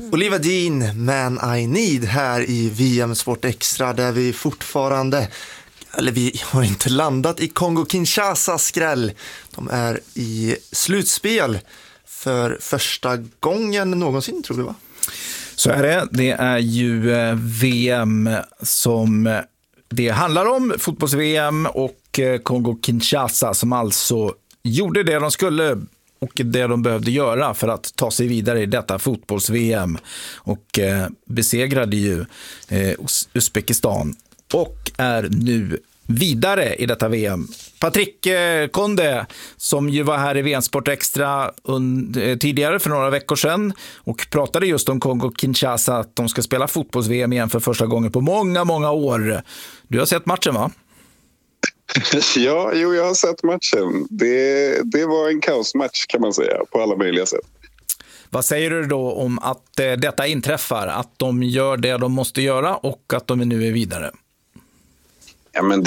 Oliver Dean, Man I Need här i VM Sport Extra där vi fortfarande, eller vi har inte landat i Kongo-Kinshasa skräll. De är i slutspel för första gången någonsin, tror du, va? Så är det. Det är ju VM som det handlar om, fotbolls-VM, och Kongo-Kinshasa som alltså gjorde det de skulle och det de behövde göra för att ta sig vidare i detta fotbolls-VM, och besegrade ju Uzbekistan och är nu vidare i detta VM. Patrik Konde, som ju var här i VM Sport Extra tidigare för några veckor sedan och pratade just om Kongo-Kinshasa, att de ska spela fotbolls-VM igen för första gången på många, många år. Du har sett matchen, va? Ja, jag har sett matchen. Det var en kaosmatch, kan man säga, på alla möjliga sätt. Vad säger du då om att detta inträffar, att de gör det de måste göra och att de nu är vidare? Ja, men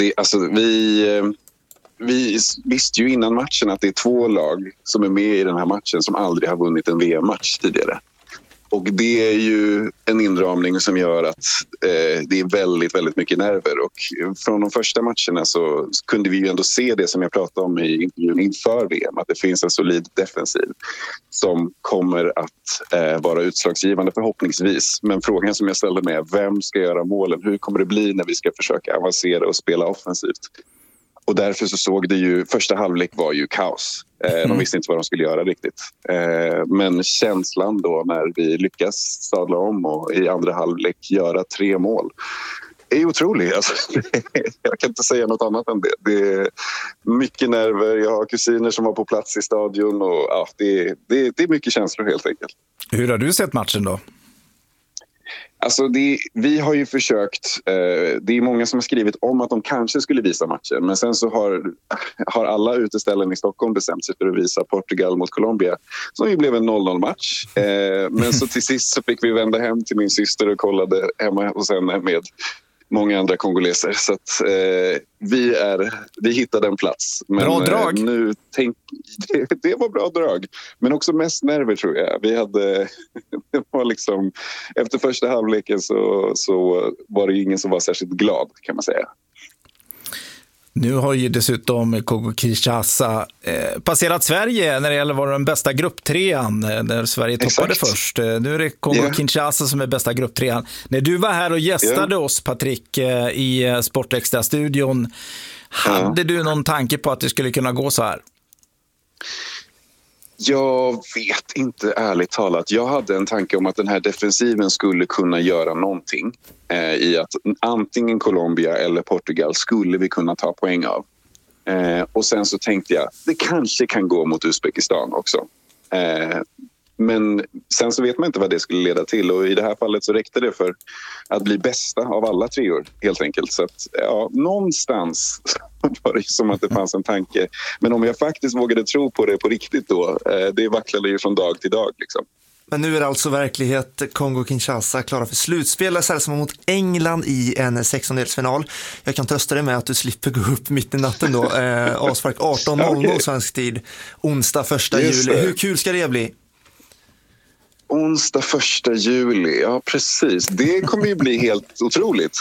vi visste ju innan matchen att det är 2 lag som är med i den här matchen som aldrig har vunnit en VM-match tidigare. Och det är ju en inramning som gör att det är väldigt, väldigt mycket nerver. Och från de första matcherna så kunde vi ju ändå se det som jag pratade om i intervjun inför VM. Att det finns en solid defensiv som kommer att vara utslagsgivande förhoppningsvis. Men frågan som jag ställde mig är: vem ska göra målen? Hur kommer det bli när vi ska försöka avancera och spela offensivt? Och därför så såg det ju, första halvlek var ju kaos. De visste inte vad de skulle göra riktigt. Men känslan då när vi lyckas sadla om och i andra halvlek göra 3 mål är otrolig. Alltså, jag kan inte säga något annat än det. Det är mycket nerver. Jag har kusiner som var på plats i stadion och ja, det är mycket känslor helt enkelt. Hur har du sett matchen då? Alltså vi har ju försökt, det är många som har skrivit om att de kanske skulle visa matchen, men sen så har alla uteställen i Stockholm bestämt sig för att visa Portugal mot Colombia, som ju blev en 0-0 match. Men så till sist så fick vi vända hem till min syster och kollade hemma hos henne med många andra kongoleser, så att vi hittade en plats. Men bra drag. Det var bra drag, men också mest nerver, tror jag. Det var liksom, efter första halvleken så var det ingen som var särskilt glad, kan man säga. Nu har ju dessutom Kongo-Kinshasa passerat Sverige när det gäller att vara den bästa grupptrean, där Sverige toppade först. Nu är det Kongo-Kinshasa som är bästa grupptrean. När du var här och gästade oss, Patrik, i Sportextra-studion, hade du någon tanke på att det skulle kunna gå så här? Jag vet inte, ärligt talat. Jag hade en tanke om att den här defensiven skulle kunna göra någonting i att antingen Colombia eller Portugal skulle vi kunna ta poäng av. Och sen så tänkte jag, det kanske kan gå mot Uzbekistan också. Men sen så vet man inte vad det skulle leda till, och i det här fallet så räckte det för att bli bästa av alla 3 år helt enkelt. Så att, ja, någonstans var det som att det fanns en tanke. Men om jag faktiskt vågade tro på det på riktigt då, det vacklade ju från dag till dag liksom. Men nu är det alltså verklighet. Kongo-Kinshasa klara för slutspel, så mot England i en 16-delsfinal. Jag kan trösta dig med att du slipper gå upp mitt i natten då. Avspark 18:00 svensk tid, onsdag 1 juli. Hur kul ska det bli? Onsdag 1 juli, ja precis. Det kommer ju bli helt otroligt.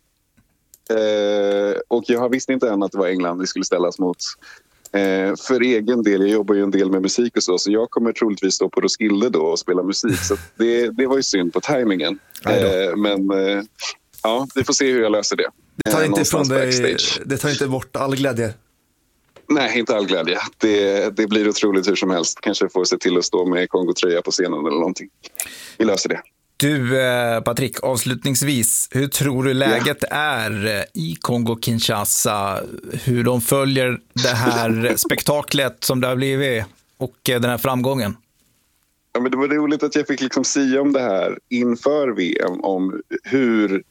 Och jag visste inte än att det var England vi skulle ställas mot. För egen del, jag jobbar ju en del med musik och så jag kommer troligtvis stå på Roskilde då och spela musik. Så det var ju synd på tajmingen. Men ja, vi får se hur jag löser det. Det tar inte bort all glädje. Nej, inte all glädje. Det blir otroligt hur som helst. Kanske får se till att stå med Kongo-tröja på scenen eller någonting. Vi löser det. Du, Patrik, avslutningsvis, hur tror du läget är i Kongo-Kinshasa? Hur de följer det här spektaklet som det har blivit och den här framgången? Ja, men det var roligt att jag fick liksom sia om det här inför VM, om hur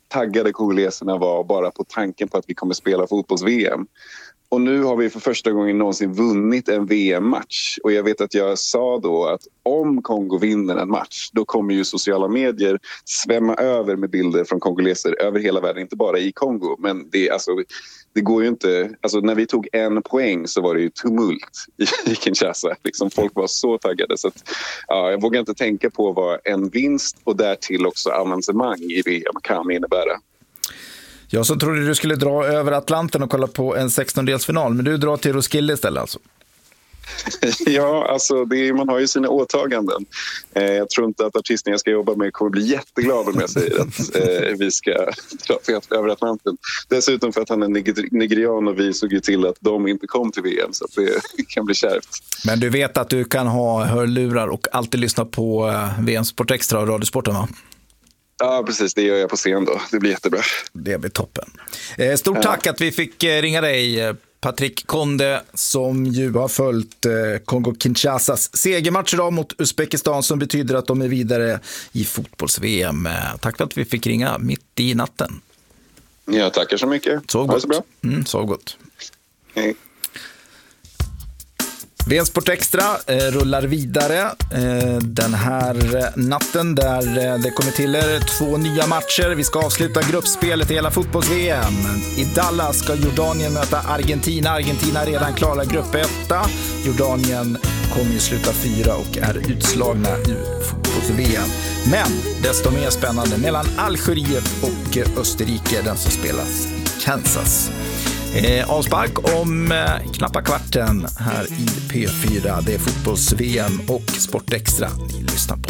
taggade kongoleserna var bara på tanken på att vi kommer spela fotbolls-VM. Och nu har vi för första gången någonsin vunnit en VM-match. Och jag vet att jag sa då att om Kongo vinner en match, då kommer ju sociala medier svämma över med bilder från kongoleser över hela världen, inte bara i Kongo. Men det går ju inte. Alltså när vi tog 1 poäng så var det ju tumult i Kinshasa. Liksom, folk var så taggade. Så att, ja, jag vågar inte tänka på vad en vinst och därtill också avancemang i VM kan innebära. Jag så trodde du skulle dra över Atlanten och kolla på en 16-delsfinal, men du drar till Roskilde istället alltså. Ja, alltså man har ju sina åtaganden. Jag tror inte att artisten jag ska jobba med kommer bli jätteglad om jag säger att vi ska dra över Atlanten. Dessutom för att han är nigerian och vi såg ju till att de inte kom till VM, så att det kan bli kärvt. Men du vet att du kan ha hörlurar och alltid lyssna på VM Sport Extra och Radiosporten, va? Ja, precis. Det gör jag på scen då. Det blir jättebra. Det blir toppen. Stort tack att vi fick ringa dig, Patrick Konde, som ju har följt Kongo-Kinshasas segermatch idag mot Uzbekistan, som betyder att de är vidare i fotbolls-VM. Tack för att vi fick ringa mitt i natten. Ja, tackar så mycket. Så gott. Så bra. Så gott. Hej. VM Sport Extra rullar vidare den här natten, där det kommer till 2 nya matcher. Vi ska avsluta gruppspelet i hela fotbolls-VM. I Dallas ska Jordanien möta Argentina. Argentina är redan klara grupp 1. Jordanien kommer ju sluta 4 och är utslagna ur fotbolls-VM. Men desto mer spännande mellan Algeriet och Österrike, den som spelas i Kansas. Avspark om knappa kvarten här i P4. Det är fotbolls-VM och Sport Extra ni lyssnar på.